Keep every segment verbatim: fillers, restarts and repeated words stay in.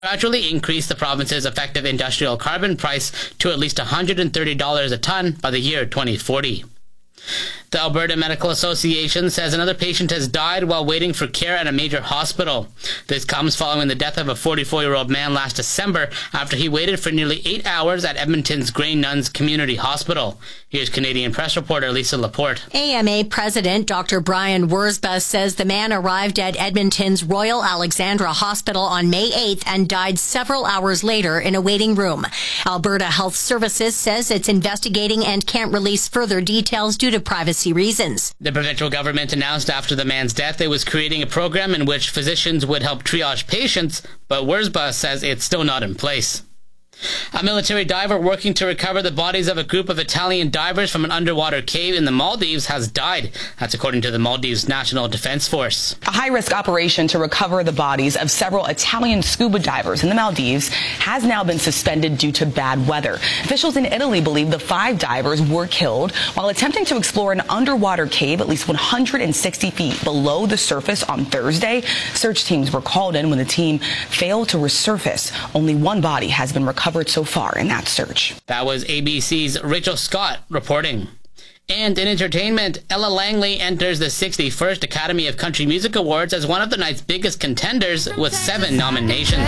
gradually increase the province's effective industrial carbon price to at least one hundred thirty dollars a ton by the year twenty forty. The Alberta Medical Association says another patient has died while waiting for care at a major hospital. This comes following the death of a forty-four-year-old man last December after he waited for nearly eight hours at Edmonton's Grey Nuns Community Hospital. Here's Canadian Press reporter Lisa Laporte. A M A President Doctor Brian Wurzbach says the man arrived at Edmonton's Royal Alexandra Hospital on May eighth and died several hours later in a waiting room. Alberta Health Services says it's investigating and can't release further details due to privacy reasons. The provincial government announced after the man's death it was creating a program in which physicians would help triage patients, but Wurzbach says it's still not in place. A military diver working to recover the bodies of a group of Italian divers from an underwater cave in the Maldives has died. That's according to the Maldives National Defense Force. A high-risk operation to recover the bodies of several Italian scuba divers in the Maldives has now been suspended due to bad weather. Officials in Italy believe the five divers were killed while attempting to explore an underwater cave at least one hundred sixty feet below the surface on Thursday. Search teams were called in when the team failed to resurface. Only one body has been recovered so far in that search. That was A B C's Rachel Scott reporting. And in entertainment, Ella Langley enters the sixty-first Academy of Country Music Awards as one of the night's biggest contenders with seven nominations.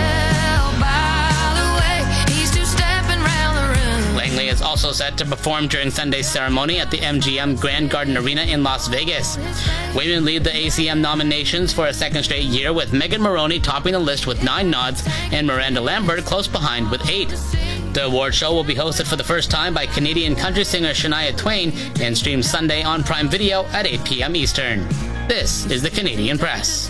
Langley is also set to perform during Sunday's ceremony at the M G M Grand Garden Arena in Las Vegas. Women lead the A C M nominations for a second straight year, with Megan Moroney topping the list with nine nods and Miranda Lambert close behind with eight. The award show will be hosted for the first time by Canadian country singer Shania Twain and streamed Sunday on Prime Video at eight p.m. Eastern. This is the Canadian Press.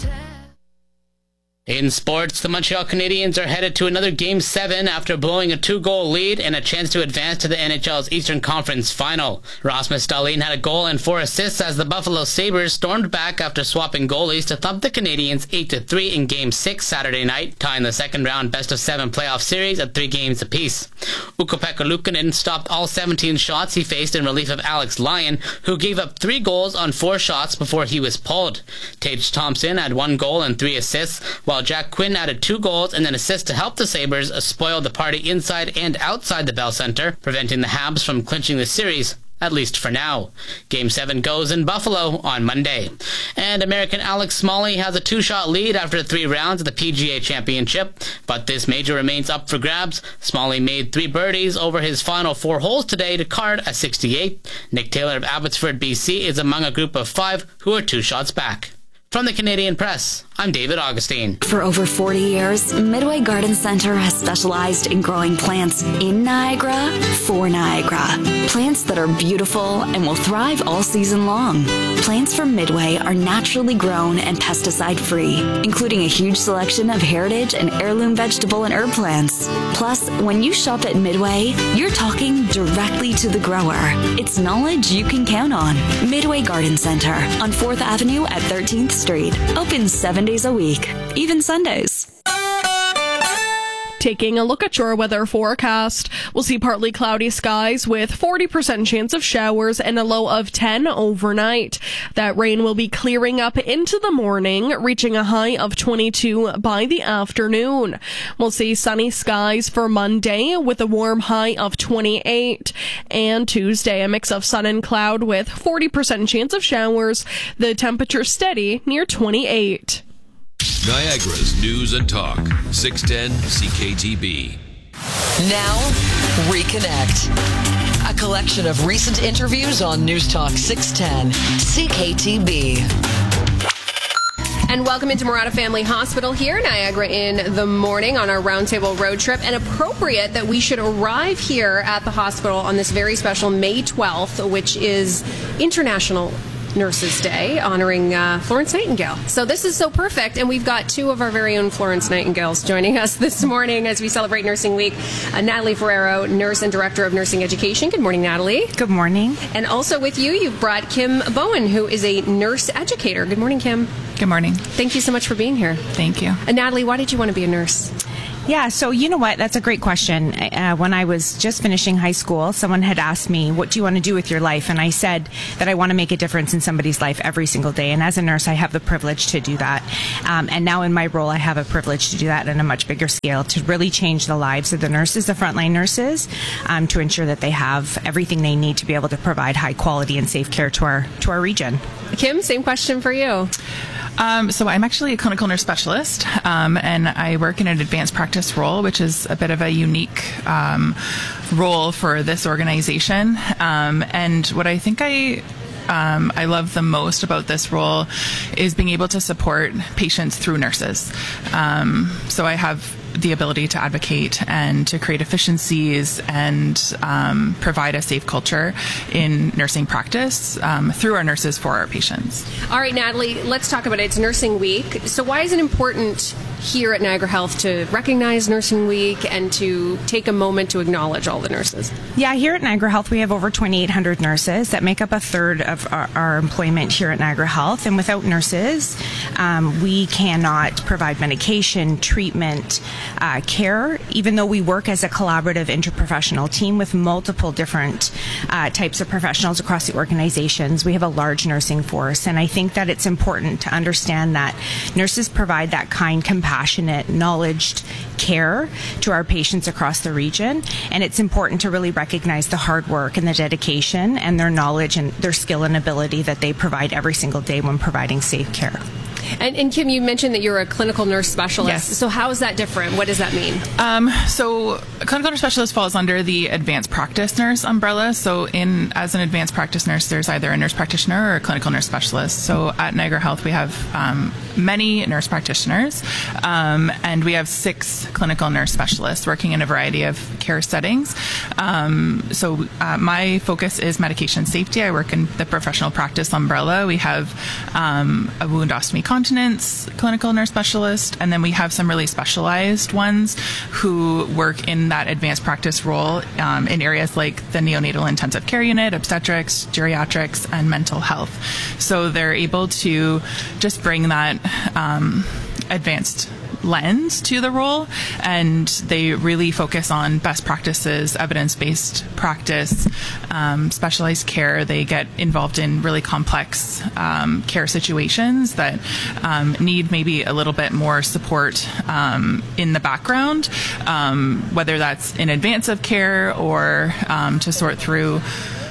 In sports, the Montreal Canadiens are headed to another Game seven after blowing a two-goal lead and a chance to advance to the N H L's Eastern Conference Final. Rasmus Dahlin had a goal and four assists as the Buffalo Sabres stormed back after swapping goalies to thump the Canadiens eight to three in Game six Saturday night, tying the second-round best-of-seven playoff series at three games apiece. Ukko-Pekka Luukkonen stopped all seventeen shots he faced in relief of Alex Lyon, who gave up three goals on four shots before he was pulled. Tage Thompson had one goal and three assists, while Jack Quinn added two goals and an assist to help the Sabres spoil the party inside and outside the Bell Center, preventing the Habs from clinching the series, at least for now. Game seven goes in Buffalo on Monday. And American Alex Smalley has a two-shot lead after three rounds of the P G A Championship, but this major remains up for grabs. Smalley made three birdies over his final four holes today to card a sixty-eight. Nick Taylor of Abbotsford, B C is among a group of five who are two shots back. From the Canadian Press, I'm David Augustine. For over forty years, Midway Garden Center has specialized in growing plants in Niagara for Niagara. Plants that are beautiful and will thrive all season long. Plants from Midway are naturally grown and pesticide-free, including a huge selection of heritage and heirloom vegetable and herb plants. Plus, when you shop at Midway, you're talking directly to the grower. It's knowledge you can count on. Midway Garden Center on fourth Avenue at thirteenth Street. Open seven days a week, even Sundays. Taking a look at your weather forecast, we'll see partly cloudy skies with forty percent chance of showers and a low of ten overnight. That rain will be clearing up into the morning, reaching a high of twenty-two by the afternoon. We'll see sunny skies for Monday with a warm high of twenty-eight. And Tuesday, a mix of sun and cloud with forty percent chance of showers. The temperature steady near twenty-eight. Niagara's News and Talk, six ten C K T B. Now, Reconnect. A collection of recent interviews on News Talk six ten C K T B. And welcome into Murata Family Hospital here, Niagara in the morning on our roundtable road trip. And appropriate that we should arrive here at the hospital on this very special May twelfth, which is International Nurses Day, honoring uh, Florence Nightingale. So this is so perfect, and we've got two of our very own Florence Nightingales joining us this morning as we celebrate Nursing Week. Uh, Natalie Ferrero, Nurse and Director of Nursing Education. Good morning, Natalie. Good morning. And also with you, you've brought Kim Bowen, who is a nurse educator. Good morning, Kim. Good morning. Thank you so much for being here. Thank you. And Natalie, why did you want to be a nurse? Yeah, so you know what? That's a great question. Uh, when I was just finishing high school, someone had asked me, what do you want to do with your life? And I said that I want to make a difference in somebody's life every single day. And as a nurse, I have the privilege to do that. Um, and now in my role, I have a privilege to do that on a much bigger scale, to really change the lives of the nurses, the frontline nurses, um, to ensure that they have everything they need to be able to provide high quality and safe care to our to our region. Kim, same question for you. Um, so I'm actually a clinical nurse specialist, um, and I work in an advanced practice role, which is a bit of a unique um, role for this organization. Um, and what I think I Um, I love the most about this role is being able to support patients through nurses. Um, so I have the ability to advocate and to create efficiencies and um, provide a safe culture in nursing practice um, through our nurses for our patients. All right, Natalie, let's talk about it. It's Nursing Week. So why is it important here at Niagara Health to recognize Nursing Week and to take a moment to acknowledge all the nurses? Yeah, here at Niagara Health, we have over twenty-eight hundred nurses that make up a third of our, our employment here at Niagara Health. And without nurses, um, we cannot provide medication, treatment, uh, care, even though we work as a collaborative interprofessional team with multiple different uh, types of professionals across the organizations. We have a large nursing force, and I think that it's important to understand that nurses provide that kind, compassionate, knowledged care to our patients across the region, and it's important to really recognize the hard work and the dedication and their knowledge and their skill and ability that they provide every single day when providing safe care. And, and Kim, you mentioned that you're a clinical nurse specialist. Yes. So how is that different? What does that mean? Um, so a clinical nurse specialist falls under the advanced practice nurse umbrella. So in as an advanced practice nurse, there's either a nurse practitioner or a clinical nurse specialist. So at Niagara Health, we have um, many nurse practitioners, um, and we have six clinical nurse specialists working in a variety of care settings. Um, so uh, my focus is medication safety. I work in the professional practice umbrella. We have um, a woundostomy continence clinical nurse specialist, and then we have some really specialized ones who work in that advanced practice role um, in areas like the neonatal intensive care unit, obstetrics, geriatrics, and mental health. So they're able to just bring that um, advanced lens to the role, and they really focus on best practices, evidence-based practice, um, specialized care. They get involved in really complex um, care situations that um, need maybe a little bit more support um, in the background, um, whether that's in advance of care or um, to sort through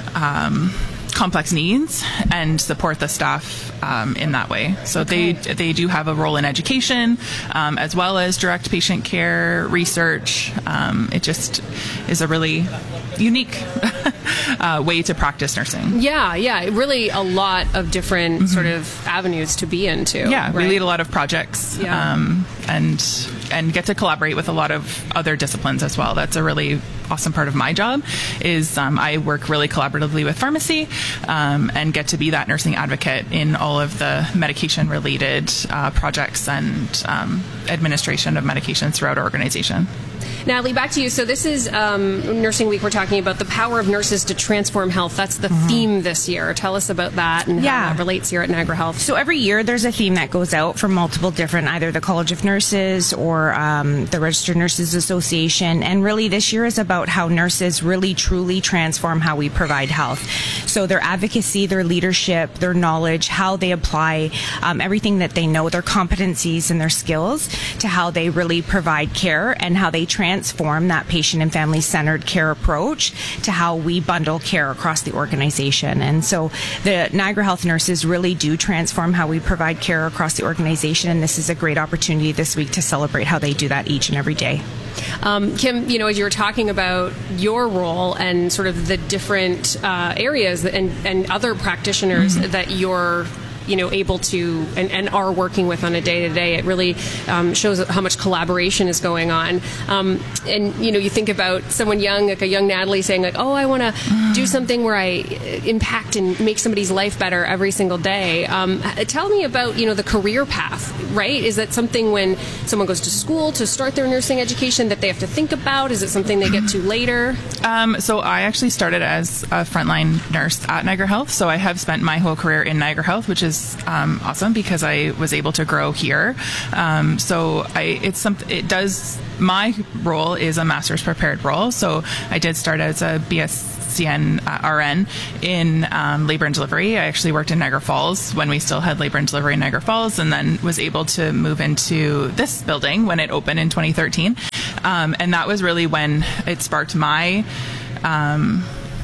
um, complex needs and support the staff um, in that way. So okay. they they do have a role in education um, as well as direct patient care, research. Um, it just is a really unique uh, way to practice nursing. Yeah, yeah, really a lot of different mm-hmm. sort of avenues to be into. Yeah, right? we lead a lot of projects yeah. um, and and get to collaborate with a lot of other disciplines as well. That's a really awesome part of my job is um, I work really collaboratively with pharmacy um, and get to be that nursing advocate in all of the medication related uh, projects and um, administration of medications throughout our organization. Natalie, back to you. So this is um, Nursing Week. We're talking about the power of nurses to transform health. That's the mm-hmm. theme this year. Tell us about that and yeah. how that relates here at Niagara Health. So every year there's a theme that goes out from multiple different, either the College of Nurses or um, the Registered Nurses Association. And really this year is about how nurses really truly transform how we provide health. So their advocacy, their leadership, their knowledge, how they apply um, everything that they know, their competencies and their skills to how they really provide care and how they transform transform that patient and family-centered care approach to how we bundle care across the organization. And so the Niagara Health nurses really do transform how we provide care across the organization, and this is a great opportunity this week to celebrate how they do that each and every day. Um, Kim, you know, as you were talking about your role and sort of the different uh, areas and, and other practitioners mm-hmm. that you're you know, able to and, and are working with on a day-to-day, it really um, shows how much collaboration is going on. Um, and, you know, you think about someone young, like a young Natalie saying, like, oh, I want to mm. do something where I impact and make somebody's life better every single day. Um, tell me about, you know, the career path, right? Is that something when someone goes to school to start their nursing education that they have to think about? Is it something they get to later? Um, so I actually started as a frontline nurse at Niagara Health. So I have spent my whole career in Niagara Health, which is was um, awesome because I was able to grow here. Um, so I, it's something, it does, my role is a master's prepared role. So I did start as a B S C N uh, R N in um, labor and delivery. I actually worked in Niagara Falls when we still had labor and delivery in Niagara Falls, and then was able to move into this building when it opened in twenty thirteen. Um, and that was really when it sparked my um,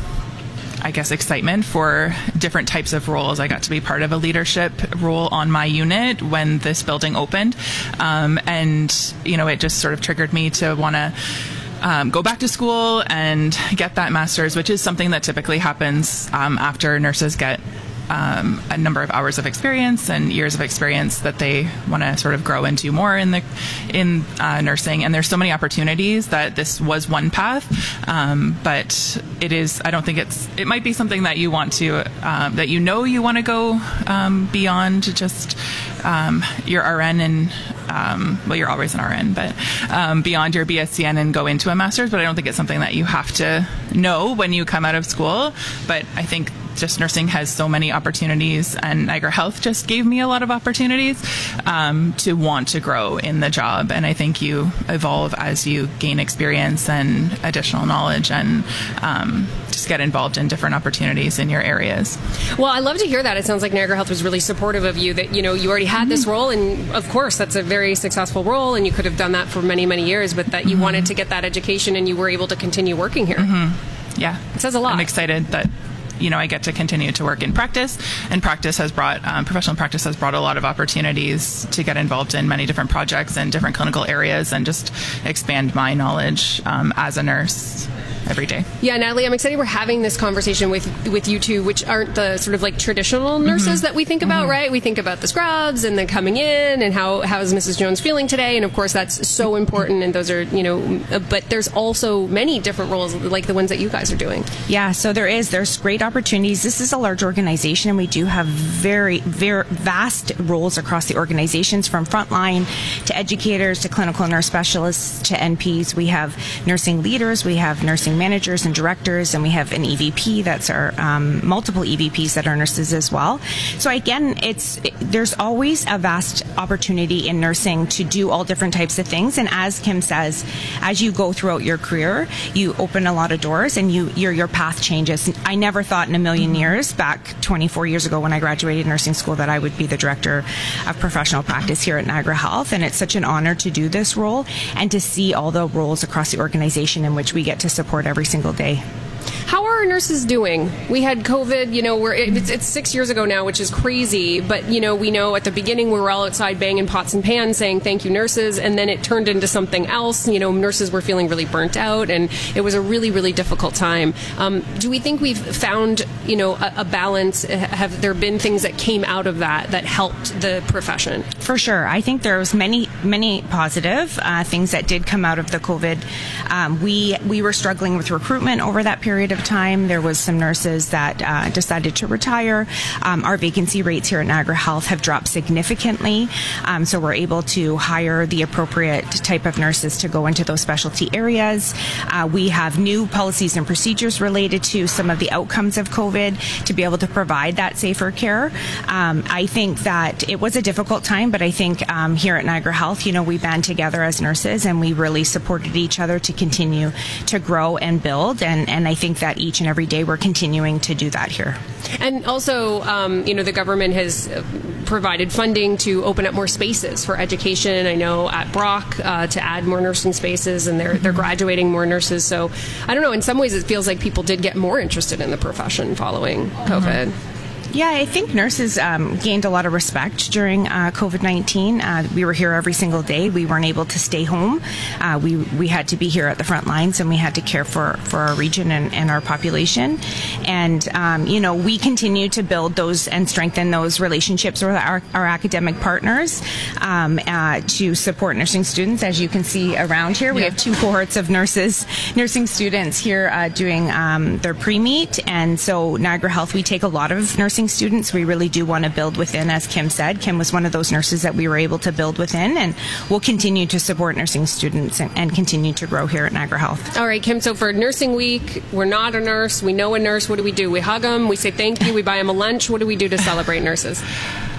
I guess, excitement for different types of roles. I got to be part of a leadership role on my unit when this building opened. Um, and, you know, it just sort of triggered me to want to um, go back to school and get that master's, which is something that typically happens um, after nurses get Um, a number of hours of experience and years of experience that they want to sort of grow into more in the in uh, nursing. And there's so many opportunities that this was one path, um, but it is. I don't think it's. It might be something that you want to um, that you know you want to go um, beyond just um, your R N and. Um, well, you're always an R N, but um, beyond your B S C N and go into a master's. But I don't think it's something that you have to know when you come out of school. But I think just nursing has so many opportunities, and Niagara Health just gave me a lot of opportunities um, to want to grow in the job. And I think you evolve as you gain experience and additional knowledge, and um, just get involved in different opportunities in your areas. Well, I love to hear that. It sounds like Niagara Health was really supportive of you, that, you know, you already had this role, and of course that's a very successful role, and you could have done that for many, many years, but that you mm-hmm. wanted to get that education and you were able to continue working here. Mm-hmm. Yeah. It says a lot. I'm excited that, you know, I get to continue to work in practice, and practice has brought, um, professional practice has brought a lot of opportunities to get involved in many different projects and different clinical areas and just expand my knowledge um, as a nurse every day. Yeah, Natalie, I'm excited we're having this conversation with with you two, which aren't the sort of like traditional nurses mm-hmm. that we think about, mm-hmm. right? We think about the scrubs and then coming in and how, how is Missus Jones feeling today? And of course that's so important, and those are, you know, but there's also many different roles like the ones that you guys are doing. Yeah, so there is. There's great opportunities. This is a large organization, and we do have very, very vast roles across the organizations, from frontline to educators to clinical nurse specialists to N Ps. We have nursing leaders, we have nursing managers and directors, and we have an E V P. That's our um, multiple E V Ps that are nurses as well. So again, it's it, there's always a vast opportunity in nursing to do all different types of things. And as Kim says, as you go throughout your career, you open a lot of doors, and you your your path changes. I never thought in a million years, back twenty-four years ago when I graduated nursing school, that I would be the director of professional practice here at Niagara Health. And it's such an honor to do this role and to see all the roles across the organization in which we get to support every single day. How are our nurses doing? We had COVID, you know, we're, it's, it's six years ago now, which is crazy. But, you know, we know at the beginning we were all outside banging pots and pans saying thank you, nurses. And then it turned into something else. You know, nurses were feeling really burnt out, and it was a really, really difficult time. Um, do we think we've found, you know, a, a balance? Have there been things that came out of that that helped the profession? For sure. I think there was many, many positive uh, things that did come out of the COVID. Um, we, we were struggling with recruitment over that period of time. There was some nurses that uh, decided to retire. Um, our vacancy rates here at Niagara Health have dropped significantly, um, so we're able to hire the appropriate type of nurses to go into those specialty areas. Uh, we have new policies and procedures related to some of the outcomes of COVID to be able to provide that safer care. Um, I think that it was a difficult time, but I think um, here at Niagara Health, you know, we band together as nurses, and we really supported each other to continue to grow and build, and, and I think that each and every day we're continuing to do that here. And also, um, you know, the government has provided funding to open up more spaces for education. I know at Brock uh, to add more nursing spaces, and they're they're graduating more nurses. So I don't know. In some ways, it feels like people did get more interested in the profession following COVID. Mm-hmm. Yeah, I think nurses um, gained a lot of respect during uh, COVID nineteen. Uh, we were here every single day. We weren't able to stay home. Uh, we we had to be here at the front lines, and we had to care for, for our region and, and our population. And, um, you know, we continue to build those and strengthen those relationships with our, our academic partners um, uh, to support nursing students. As you can see around here, we yeah. have two cohorts of nurses, nursing students here uh, doing um, their pre-meet. And so Niagara Health, we take a lot of nursing students. We really do want to build within, as Kim said. Kim was one of those nurses that we were able to build within, and we'll continue to support nursing students and, and continue to grow here at Niagara Health. All right, Kim, so for Nursing Week, we're not a nurse. We know a nurse. What do we do? We hug them. We say thank you. We buy them a lunch. What do we do to celebrate nurses?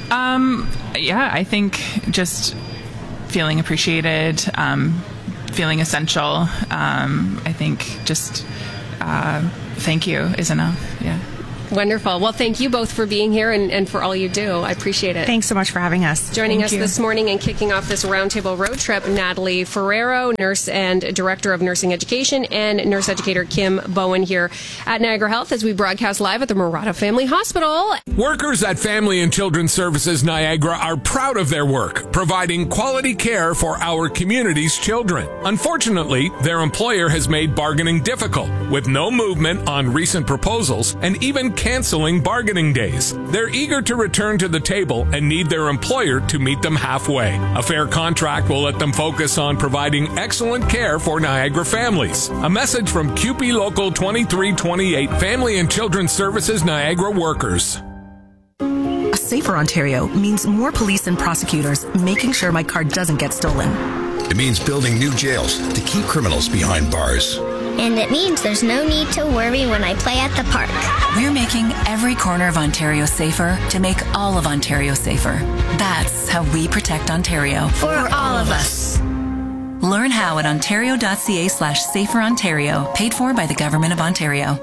Um, yeah, I think just feeling appreciated, um, feeling essential. Um, I think just uh, thank you is enough. Yeah. Wonderful. Well, thank you both for being here and, and for all you do. I appreciate it. Thanks so much for having us. Joining Thank us you. this morning and kicking off this roundtable road trip, Natalie Ferrero, nurse and director of nursing education, and nurse educator Kim Bowen here at Niagara Health as we broadcast live at the Murata Family Hospital. Workers at Family and Children's Services Niagara are proud of their work, providing quality care for our community's children. Unfortunately, their employer has made bargaining difficult, with no movement on recent proposals and even canceling bargaining days. They're eager to return to the table and need their employer to meet them halfway. A fair contract will let them focus on providing excellent care for Niagara families. A message from C U P E Local twenty-three twenty-eight, Family and Children's Services Niagara workers. A safer Ontario means more police and prosecutors making sure my car doesn't get stolen. It means building new jails to keep criminals behind bars. And it means there's no need to worry when I play at the park. We're making every corner of Ontario safer to make all of Ontario safer. That's how we protect Ontario. For, For all of us. Learn how at ontario.ca slash safer Ontario, paid for by the Government of Ontario.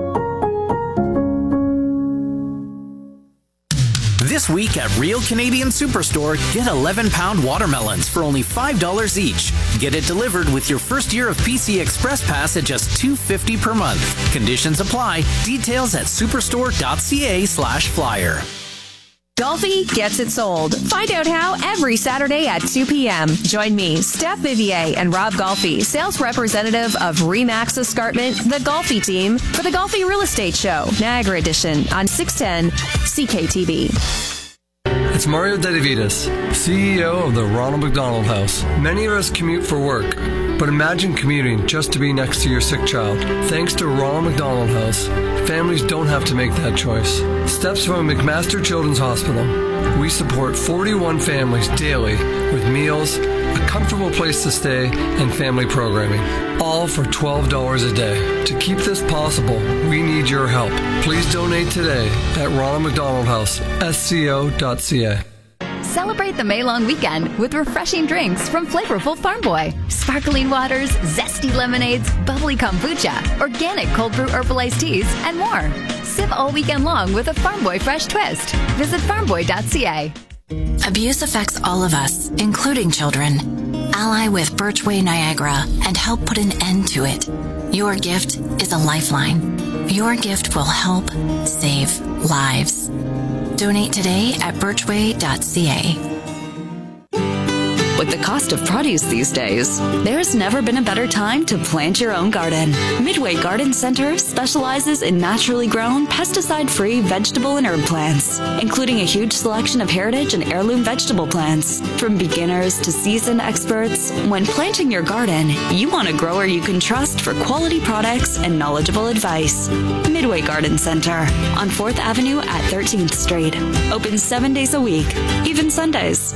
This week at Real Canadian Superstore, get eleven pound watermelons for only five dollars each. Get it delivered with your first year of P C Express Pass at just two dollars and fifty cents per month. Conditions apply. Details at superstore.ca slash flyer. Golfi gets it sold. Find out how every Saturday at two p.m. Join me, Steph Vivier, and Rob Golfi, sales representative of Remax Escarpment, the Golfi team, for the Golfi Real Estate Show, Niagara Edition, on six ten C K T B. It's Mario Dedivitas, C E O of the Ronald McDonald House. Many of us commute for work, but imagine commuting just to be next to your sick child. Thanks to Ronald McDonald House, families don't have to make that choice. Steps from McMaster Children's Hospital. We support forty-one families daily with meals, a comfortable place to stay, and family programming. All for twelve dollars a day. To keep this possible, we need your help. Please donate today at Ronald McDonald House, S C O dot C A. Celebrate the May long weekend with refreshing drinks from flavorful Farm Boy. Sparkling waters, zesty lemonades, bubbly kombucha, organic cold brew herbal iced teas, and more. Sip all weekend long with a Farm Boy fresh twist. Visit farm boy dot c a. Abuse affects all of us, including children. Ally with Birchway Niagara and help put an end to it. Your gift is a lifeline. Your gift will help save lives. Donate today at birchway dot c a. With the cost of produce these days, there's never been a better time to plant your own garden. Midway Garden Center specializes in naturally grown, pesticide-free vegetable and herb plants, including a huge selection of heritage and heirloom vegetable plants. From beginners to seasoned experts, when planting your garden, you want a grower you can trust for quality products and knowledgeable advice. Midway Garden Center on fourth Avenue at thirteenth Street. Open seven days a week, even Sundays.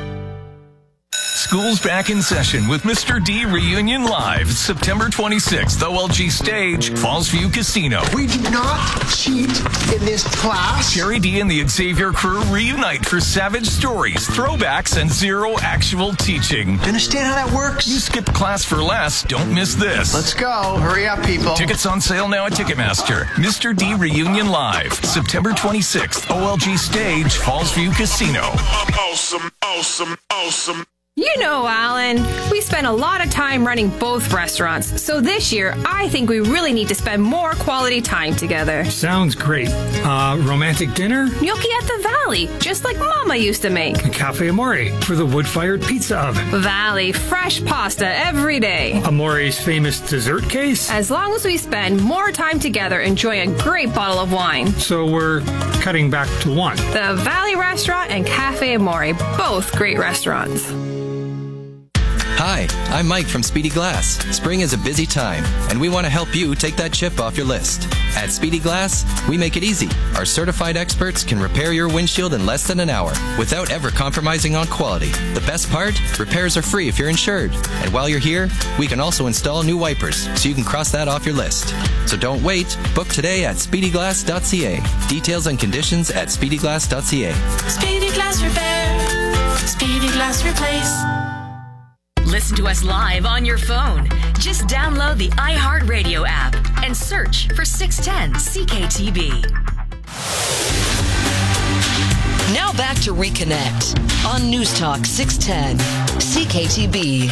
School's back in session with Mister D Reunion Live, September twenty-sixth, O L G Stage, Fallsview Casino. We do not cheat in this class. Jerry D and the Xavier crew reunite for savage stories, throwbacks, and zero actual teaching. Understand how that works? You skipped class for less. Don't miss this. Let's go. Hurry up, people. Tickets on sale now at Ticketmaster. Mister D Reunion Live, September twenty-sixth, O L G Stage, Fallsview Casino. Awesome, awesome, awesome. You know, Alan, we spend a lot of time running both restaurants, so this year I think we really need to spend more quality time together. Sounds great. Uh, romantic dinner? Gnocchi at the Valley, just like Mama used to make. A Cafe Amore for the wood-fired pizza oven. Valley, fresh pasta every day. Amore's famous dessert case? As long as we spend more time together enjoying a great bottle of wine. So we're cutting back to one. The Valley Restaurant and Cafe Amore, both great restaurants. Hi, I'm Mike from Speedy Glass. Spring is a busy time, and we want to help you take that chip off your list. At Speedy Glass, we make it easy. Our certified experts can repair your windshield in less than an hour without ever compromising on quality. The best part? Repairs are free if you're insured. And while you're here, we can also install new wipers, so you can cross that off your list. So don't wait. Book today at speedy glass dot c a. Details and conditions at speedy glass dot c a. Speedy Glass Repair. Speedy Glass Replace. Listen to us live on your phone. Just download the iHeartRadio app and search for six ten C K T B. Now back to Reconnect on News Talk six ten C K T B.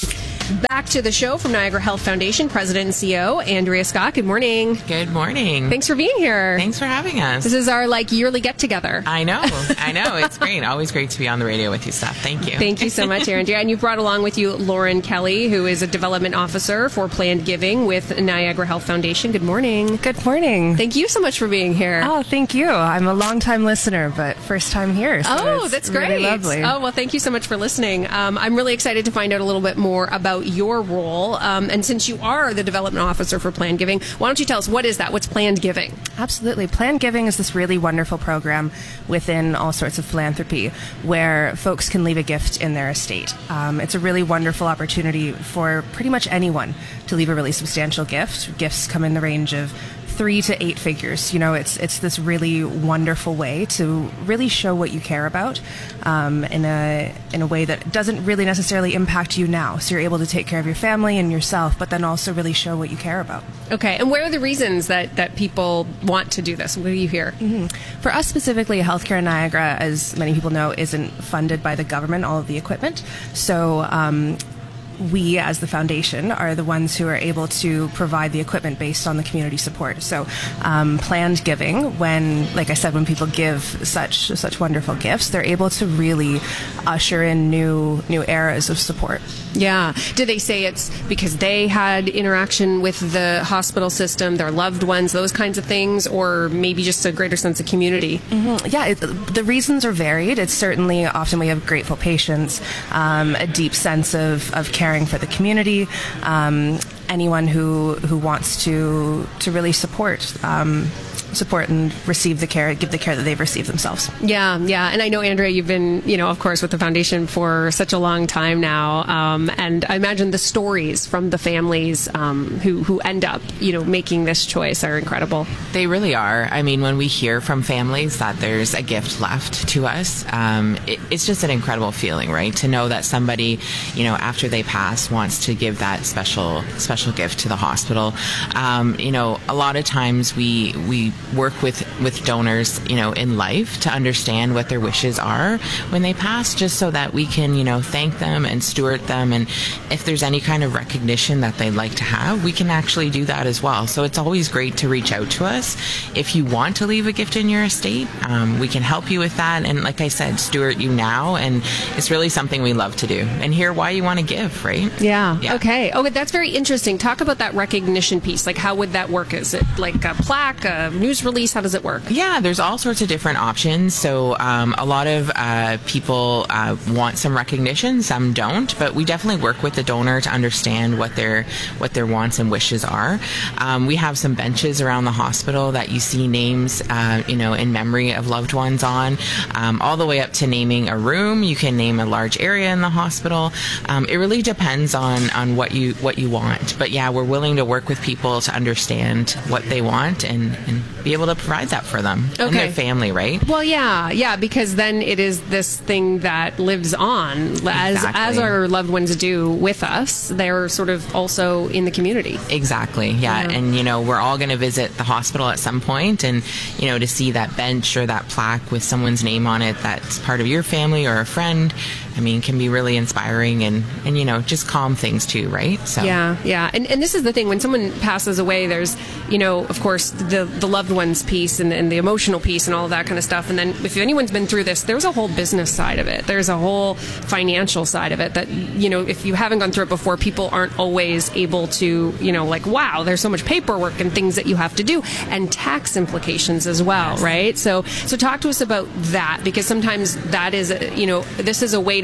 Back to the show from Niagara Health Foundation, President and C E O, Andrea Scott. Good morning. Good morning. Thanks for being here. Thanks for having us. This is our like yearly get-together. I know. I know. It's great. Always great to be on the radio with you, Steph. Thank you. Thank you so much, Andrea. And you've brought along with you Lauren Kelly, who is a development officer for Planned Giving with Niagara Health Foundation. Good morning. Good morning. Thank you so much for being here. Oh, thank you. I'm a long-time listener, but first time here. So oh, it's that's great. Really lovely. Oh, well, thank you so much for listening. Um, I'm really excited to find out a little bit more about your role. Um, and since you are the development officer for Planned Giving, why don't you tell us, what is that? What's Planned Giving? Absolutely. Planned Giving is this really wonderful program within all sorts of philanthropy where folks can leave a gift in their estate. Um, it's a really wonderful opportunity for pretty much anyone to leave a really substantial gift. Gifts come in the range of three to eight figures. You know, it's it's this really wonderful way to really show what you care about um, in a in a way that doesn't really necessarily impact you now. So you're able to take care of your family and yourself, but then also really show what you care about. Okay, and where are the reasons that, that people want to do this? What do you hear? Mm-hmm. For us specifically, Healthcare in Niagara, as many people know, isn't funded by the government, all of the equipment. So um, we, as the foundation, are the ones who are able to provide the equipment based on the community support. So um, Planned Giving, when, like I said, when people give such such wonderful gifts, they're able to really usher in new new eras of support. Yeah. Do they say it's because they had interaction with the hospital system, their loved ones, those kinds of things, or maybe just a greater sense of community? Mm-hmm. Yeah, it, the reasons are varied. It's certainly often we have grateful patients, um, a deep sense of, of caring for the community, um, anyone who who wants to to really support um, support and receive the care, give the care that they've received themselves. Yeah, yeah. And I know, Andrea, you've been, you know, of course, with the foundation for such a long time now. Um, and I imagine the stories from the families um, who, who end up, you know, making this choice are incredible. They really are. I mean, when we hear from families that there's a gift left to us, um, it, it's just an incredible feeling, right? To know that somebody, you know, after they pass wants to give that special, special gift to the hospital. Um, you know, a lot of times we, we, work with, with donors, you know, in life to understand what their wishes are when they pass, just so that we can, you know, thank them and steward them. And if there's any kind of recognition that they'd like to have, we can actually do that as well. So it's always great to reach out to us. If you want to leave a gift in your estate, um, we can help you with that. And like I said, steward you now. And it's really something we love to do and hear why you want to give, right? Yeah. yeah. Okay. Oh, that's very interesting. Talk about that recognition piece. Like, how would that work? Is it like a plaque, a news release? How does it work? Yeah, there's all sorts of different options. So um, a lot of uh, people uh, want some recognition, some don't, but we definitely work with the donor to understand what their what their wants and wishes are. Um, we have some benches around the hospital that you see names, uh, you know, in memory of loved ones on, um, all the way up to naming a room. You can name a large area in the hospital. Um, it really depends on on what you what you want. But yeah, we're willing to work with people to understand what they want and, and be able to provide that for them okay. and their family, right? Well, yeah, yeah, because then it is this thing that lives on as exactly. as our loved ones do with us. They're sort of also in the community. Exactly, yeah. yeah. And, you know, we're all going to visit the hospital at some point, and, you know, to see that bench or that plaque with someone's name on it that's part of your family or a friend, I mean, can be really inspiring and, and you know, just calm things too, right? So yeah, yeah. And and this is the thing, when someone passes away, there's, you know, of course, the, the loved ones piece and, and the emotional piece and all of that kind of stuff. And then if anyone's been through this, there's a whole business side of it. There's a whole financial side of it that, you know, if you haven't gone through it before, people aren't always able to, you know, like, wow, there's so much paperwork and things that you have to do, and tax implications as well, yes. right? So, so talk to us about that, because sometimes that is, you know, this is a way to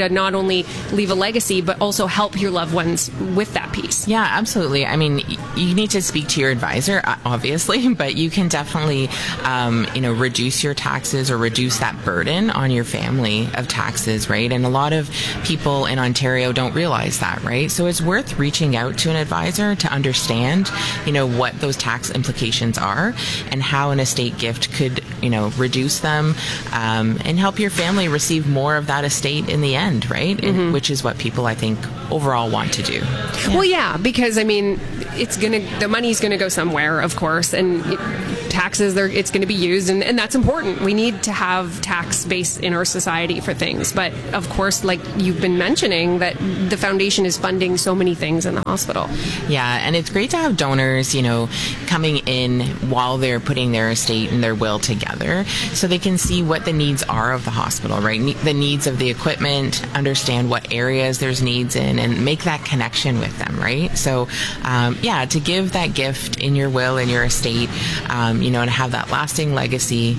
to not only leave a legacy, but also help your loved ones with that piece. Yeah, absolutely. I mean, you need to speak to your advisor, obviously, but you can definitely, um, you know, reduce your taxes or reduce that burden on your family of taxes, right? And a lot of people in Ontario don't realize that, right? So it's worth reaching out to an advisor to understand, you know, what those tax implications are and how an estate gift could, you know, reduce them um, and help your family receive more of that estate in the end, right? Mm-hmm. And, which is what people, I think, overall want to do. Yeah. Well, yeah, because I mean, it's gonna the money's gonna go somewhere, of course, and it, taxes, they're, it's going to be used, and, and that's important. We need to have tax base in our society for things, but of course, like you've been mentioning, that the foundation is funding so many things in the hospital. Yeah, and it's great to have donors, you know, coming in while they're putting their estate and their will together, so they can see what the needs are of the hospital, right? Ne- the needs of the equipment, understand what areas there's needs in, and make that connection with them, right? So, um, yeah, to give that gift in your will, in your estate, um, you know, and have that lasting legacy.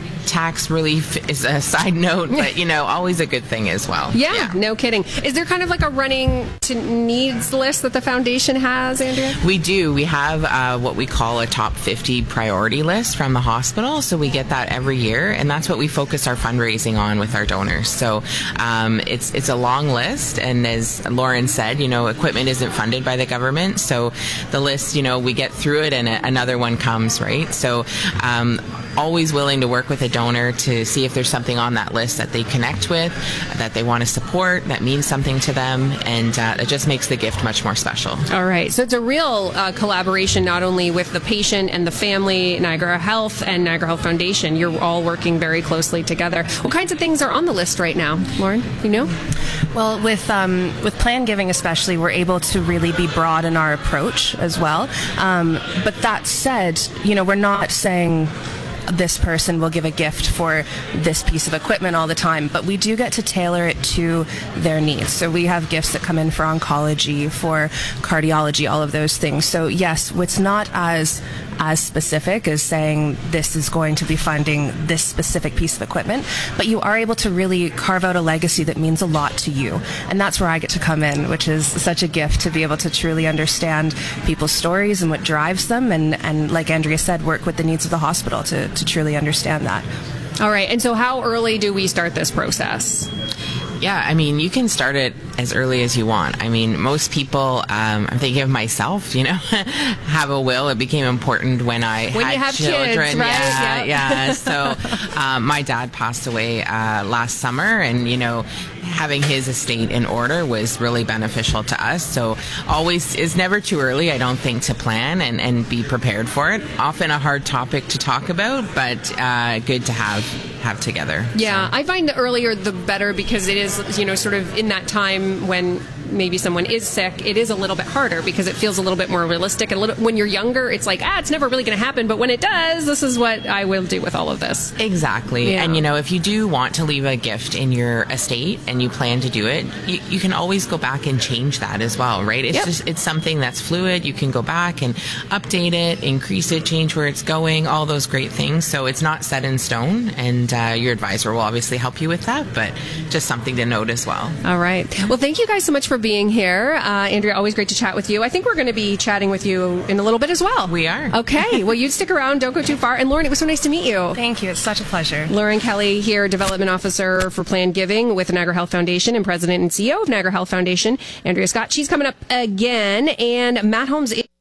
Tax relief is a side note, but, you know, always a good thing as well. Yeah, yeah, no kidding. Is there kind of like a running to needs list that the foundation has, Andrea? We do. We have uh, what we call a top fifty priority list from the hospital. So we get that every year, and that's what we focus our fundraising on with our donors. So um, it's it's a long list, and as Lauren said, you know, equipment isn't funded by the government. So the list, you know, we get through it and a, another one comes, right? So um, always willing to work with a donor to see if there's something on that list that they connect with, that they want to support, that means something to them, and uh, it just makes the gift much more special. All right. So it's a real uh, collaboration, not only with the patient and the family, Niagara Health and Niagara Health Foundation. You're all working very closely together. What kinds of things are on the list right now, Lauren? You know? Well, with um, with Plan Giving especially, we're able to really be broad in our approach as well. Um, but that said, you know, we're not saying this person will give a gift for this piece of equipment all the time, but we do get to tailor it to their needs. So we have gifts that come in for oncology, for cardiology, all of those things. So yes, it's not as as specific as saying this is going to be funding this specific piece of equipment, but you are able to really carve out a legacy that means a lot to you. And that's where I get to come in, which is such a gift to be able to truly understand people's stories and what drives them, and, and like Andrea said, work with the needs of the hospital to, to truly understand that. All right. And so how early do we start this process? Yeah, I mean, you can start it as early as you want. I mean, most people, um, I'm thinking of myself, you know, have a will. It became important when I when had you have children. Kids, right? Yeah, yep. yeah. So um, my dad passed away uh, last summer, and, you know, having his estate in order was really beneficial to us. So always, it's never too early, I don't think, to plan and, and be prepared for it. Often a hard topic to talk about, but uh, good to have have together. Yeah, so. I find the earlier the better, because it is, you know, sort of in that time when maybe someone is sick, it is a little bit harder because it feels a little bit more realistic. And a little, when you're younger, it's like, ah, it's never really going to happen. But when it does, this is what I will do with all of this. Exactly. Yeah. And, you know, if you do want to leave a gift in your estate and you plan to do it, you, you can always go back and change that as well, right? It's yep. just, it's something that's fluid. You can go back and update it, increase it, change where it's going, all those great things. So it's not set in stone, and uh, your advisor will obviously help you with that, but just something to note as well. All right. Well, thank you guys so much for being here. Uh, Andrea, always great to chat with you. I think we're going to be chatting with you in a little bit as well. We are. Okay. Well, you stick around. Don't go too far. And Lauren, it was so nice to meet you. Thank you. It's such a pleasure. Lauren Kelly here, Development Officer for Plan Giving with the Niagara Health Foundation and President and C E O of Niagara Health Foundation. Andrea Scott, she's coming up again. And Matt Holmes is...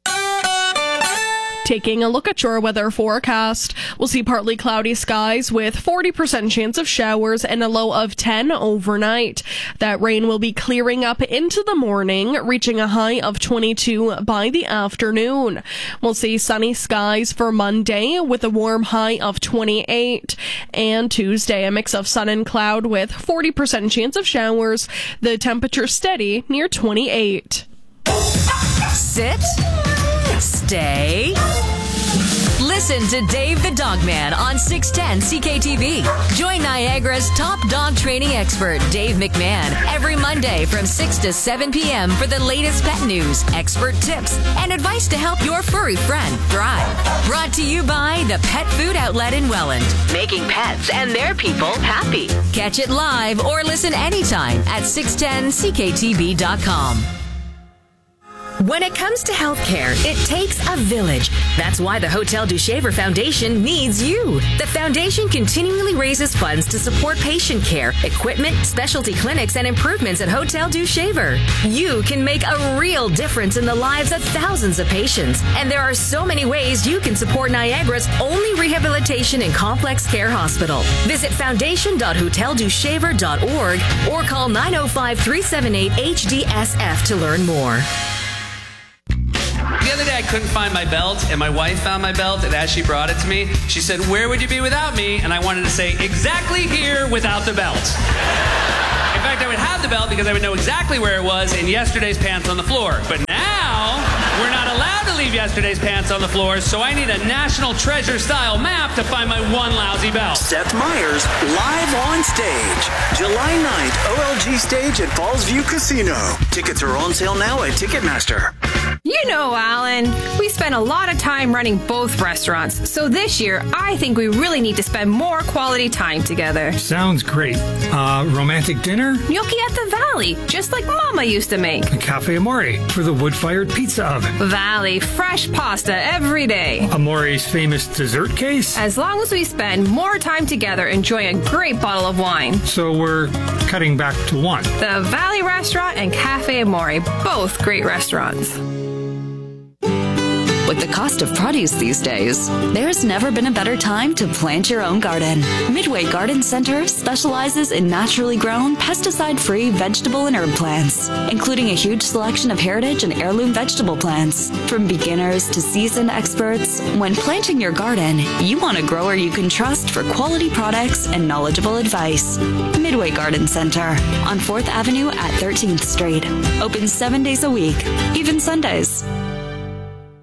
Taking a look at your weather forecast, we'll see partly cloudy skies with forty percent chance of showers and a low of ten overnight. That rain will be clearing up into the morning, reaching a high of twenty-two by the afternoon. We'll see sunny skies for Monday with a warm high of twenty-eight. And Tuesday, a mix of sun and cloud with forty percent chance of showers. The temperature steady near twenty-eight. Sit. Stay. Listen. Listen to Dave the Dogman on six ten C K T V. Join Niagara's top dog training expert, Dave McMahon, every Monday from six to seven p.m. for the latest pet news, expert tips, and advice to help your furry friend thrive. Brought to you by the Pet Food Outlet in Welland, making pets and their people happy. Catch it live or listen anytime at six ten C K T V dot com. When it comes to healthcare, it takes a village. That's why the Hotel du Shaver Foundation needs you. The foundation continually raises funds to support patient care, equipment, specialty clinics, and improvements at Hotel du Shaver. You can make a real difference in the lives of thousands of patients, and there are so many ways you can support Niagara's only rehabilitation and complex care hospital. Visit foundation dot hotel du shaver dot org or call nine oh five, three seven eight, H D S F to learn more. The other day I couldn't find my belt, and my wife found my belt, and as she brought it to me, she said, "Where would you be without me?" And I wanted to say, "Exactly here without the belt." In fact, I would have the belt because I would know exactly where it was in yesterday's pants on the floor. But now, we're not allowed to leave yesterday's pants on the floor, so I need a National Treasure-style map to find my one lousy belt. Seth Meyers, live on stage. July ninth, O L G stage at Falls View Casino. Tickets are on sale now at Ticketmaster. You know, Alan, we spend a lot of time running both restaurants, so this year I think we really need to spend more quality time together. Sounds great. Uh, romantic dinner? Gnocchi at the Valley, just like Mama used to make. A Cafe Amore for the wood-fired pizza oven. Valley, fresh pasta every day. Amore's famous dessert case? As long as we spend more time together enjoying a great bottle of wine. So we're cutting back to one. The Valley Restaurant and Cafe Amore, both great restaurants. With the cost of produce these days, there's never been a better time to plant your own garden. Midway Garden Center specializes in naturally grown, pesticide-free vegetable and herb plants, including a huge selection of heritage and heirloom vegetable plants. From beginners to seasoned experts, when planting your garden, you want a grower you can trust for quality products and knowledgeable advice. Midway Garden Center on fourth Avenue at thirteenth Street. Open seven days a week, even Sundays.